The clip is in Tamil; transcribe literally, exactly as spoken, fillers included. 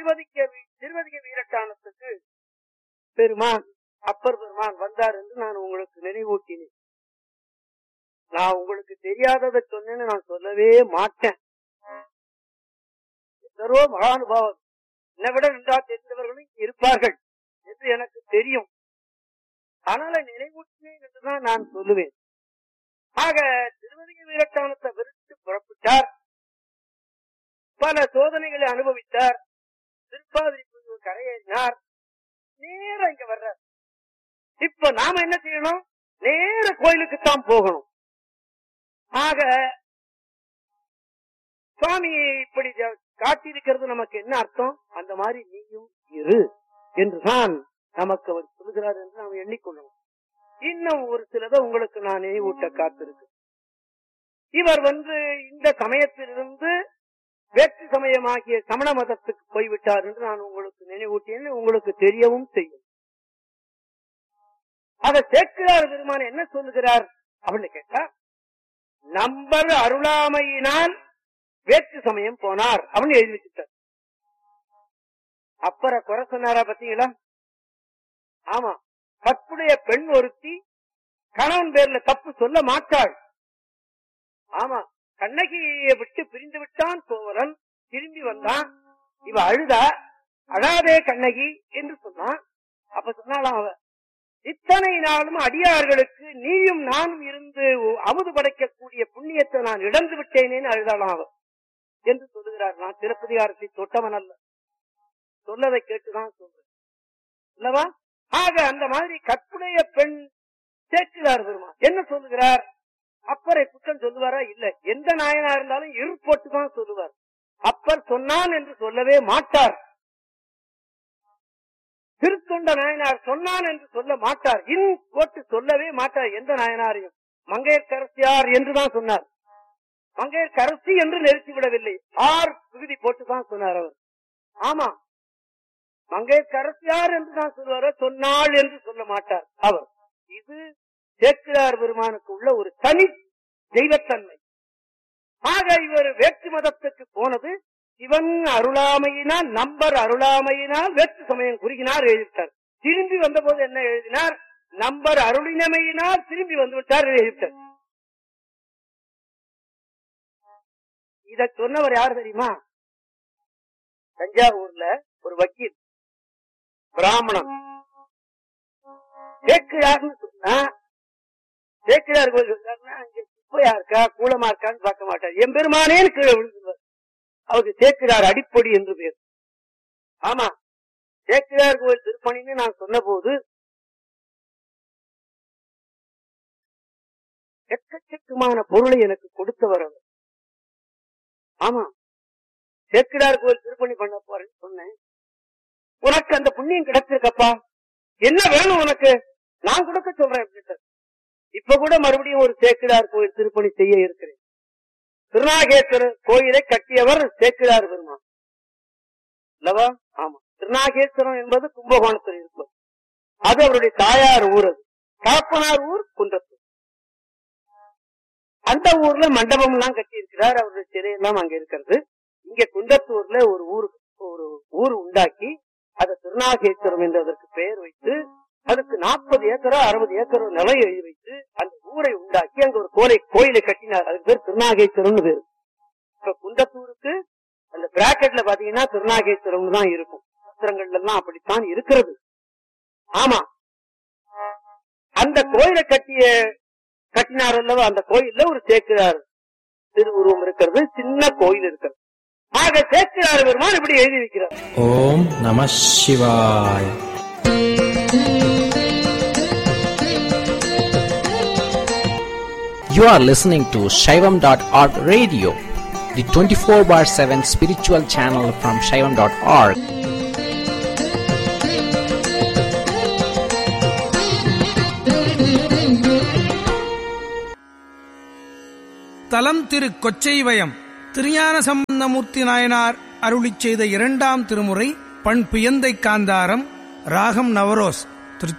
திருவதிக்க திருவதிக வீரட்டானத்துக்கு பெருமான் அப்பர் பெருமான் வந்தார் என்று நான் உங்களுக்கு நினைவூட்டினேன். நான் உங்களுக்கு தெரியாததை சொன்னேன்னு நான் சொல்லவே மாட்டேன். எத்தரோ மகானுபாவம் என்னை விட நன்றா தெரிந்தவர்களும் இருப்பார்கள் என்று எனக்கு தெரியும். அதனால நினைவூட்டினேன் என்றுதான் நான் சொல்லுவேன். ஆக திருவதிக வீரட்டானத்தை விருத்து புறப்பட்டார். பல சோதனைகளை அனுபவித்தார். திருப்பாதிரி கரையேறினார். நேர இங்க வர்றார். இப்ப நாம என்ன செய்யணும்? நேர கோயிலுக்குத்தான் போகணும். ஆக சுவாமி இப்படி காட்டியிருக்கிறது நமக்கு என்ன அர்த்தம்? அந்த மாதிரி நீயும் இரு என்றுதான் நமக்கு அவர் சொல்கிறார் என்று நாம் எண்ணிக்கொள்ளணும். இன்னும் ஒரு சிலதை உங்களுக்கு நான் நினைவூட்ட காத்திருக்கு. இவர் வந்து இந்த சமயத்திலிருந்து வேற்று சமயமாகிய சமண மதத்துக்கு போய்விட்டார் என்று நான் உங்களுக்கு நினைவூட்டேன். உங்களுக்கு தெரியவும் செய்யும். அதை சேக்கிழார் பெருமான் என்ன சொல்லுகிறார் அப்படின்னு கேட்டா, நம்பர் அருளாமையினால் வேற்று சமயம் போனார் அப்படின்னு எழுதி வச்சுட்டார். அப்பற குறை சொன்னாரா பாத்தீங்களா? ஆமா, கற்புடைய பெண் ஒருத்தி கணவன் பேர்ல தப்பு சொல்ல மாட்டாள். ஆமா, கண்ணகியை விட்டு பிரிந்து விட்டான் சோழன், திரும்பி வந்தான். இவ அழுதா, அழாதே கண்ணகி என்று சொன்னான். அப்ப சொன்னாலாம் அவ, இத்தனை நாளும் அடியார்களுக்கு நீயும் நானும் இருந்து அமுது படைக்கக்கூடிய புண்ணியத்தை நான் இழந்து விட்டேனேன்னு அழுதாலாம் அவ என்று சொல்லுகிறார். நான் திருப்பதிகாரத்தை தொட்டவன் அல்ல, சொல்லதை கேட்டுதான் சொல்றேன் இல்லவா? ஆக அந்த மாதிரி கற்புடைய பெண் சேக்கிழார் பெருமான் என்ன சொல்லுகிறார்? அப்பரை குற்றம் சொல்லுவாரா? இல்ல. எந்த நாயனா இருந்தாலும் இரு போட்டுதான் சொல்லுவார். அப்பர் சொன்னான் என்று சொல்லவே மாட்டார். திருத்தொண்ட நாயனார் சொன்னான் என்று சொல்ல மாட்டார். இன் போட்டு சொல்லவே மாட்டார் எந்த நாயனாரையும். மங்கையர்க்கரசியார் என்றுதான் சொன்னார். மங்கையர்க்கரசி என்று நிறுத்தி விடவில்லை, ஆர் விகுதி போட்டுதான் சொன்னார் அவர். ஆமா, மங்கையர்க்கரசியார் என்று தான் சொல்வார், சொன்னாள் என்று சொல்ல மாட்டார் அவர். இது சேக்கிழார் பெருமானுக்கு உள்ள ஒரு தனி தெய்வத்தன்மை. ஆக இவர் வேற்று மதத்துக்கு போனது சிவன் அருளாமையினால், நம்பர் அருளாமையினால் வேற்று சமயம் குறுகினார் எழுதிட்டார். திரும்பி வந்த போது என்ன எழுதினார்? நம்பர் அருளினமையினால் திரும்பி வந்து விட்டார் எழுதிட்டார். இத சொன்னவர் யார் தெரியுமா? தஞ்சாவூர்ல ஒரு வக்கீல் பிராமணன். சேக்கிழார்னு சொன்னா, சேக்கிழார் கோயில் சொன்னார்னா அங்க குப்பையா இருக்கா கூலமா இருக்கான்னு பார்க்க மாட்டார். எம்பெருமானேன்னு கீழே விழுந்துருவார். அவருக்கு சேக்கிழார் அடிப்பொடி என்று பேர். ஆமா, சேக்கிழார் கோயில் திருப்பணின்னு நான் சொன்ன போது எக்கச்சக்கமான பொருளை எனக்கு கொடுத்தவர் அவர். ஆமா, சேக்கிழார் கோயில் திருப்பணி பண்ண போறேன்னு சொன்னேன். உனக்கு அந்த புண்ணியம் கிடைச்சிருக்கப்பா, என்ன வேணும் உனக்கு, நான் கொடுக்க சொல்றேன் அப்படின்னு. இப்ப கூட மறுபடியும் ஒரு சேக்கிழார் கோயில் திருப்பணி செய்ய இருக்கிறேன். திருநாகேஸ்வரர் கோயிலை கட்டியவர் சேக்கிழார் பெருமான் அல்லவா? ஆமா, திருநாகேஸ்வரம் என்பது கும்பகோணத்தில் இருப்பது. அது அவருடைய தாயார் ஊர். அது காப்பனார் ஊர் குன்றத்தூர். அந்த ஊர்ல மண்டபம் எல்லாம் கட்டி இருக்கிறார். அவருடைய சிறையெல்லாம் அங்க இருக்கிறது. இங்க குன்றத்தூர்ல ஒரு ஊர் ஒரு ஊர் உண்டாக்கி அதை திருநாகேஸ்வரம் என்று அதற்கு பெயர் வைத்து, அதுக்கு நாற்பது ஏக்கரோ அறுபது ஏக்கரோ நிலம் எழுதி வைத்து அந்த ஊரை உண்டாக்கி அங்க ஒரு கோலை கோயிலை கட்டினார். அதுக்கு பேர் திருநாகேஸ்வரம் பேரு. இப்ப குன்றத்தூருக்கு அந்த பிராக்கெட்ல பாத்தீங்கன்னா திருநாகேஸ்வரம் தான் இருக்கும். பத்திரங்கள்ல எல்லாம் அப்படித்தான் இருக்கிறது. ஆமா, அந்த கோயிலை கட்டிய கட்டினார் அல்லவா, அந்த கோயில்ல ஒரு சேக்கிழார் திருவுருவம் இருக்கிறது, சின்ன கோயில் இருக்கிறது. ஆக சேக்கிழார் பெருமான் இப்படி எழுதி வைக்கிறார். ஓம் நம சிவாய். You are listening to Shaivam dot org radio, the twenty-four bar seven spiritual channel from Shaivam dot org. தலம் திரு கொச்சைவயம். திருஞான சம்பந்தமூர்த்தி நாயனார் அருளிச் செய்த இரண்டாம் திருமுறை. பண் பியந்தை காந்தாரம். ராகம் நவரோஸ்.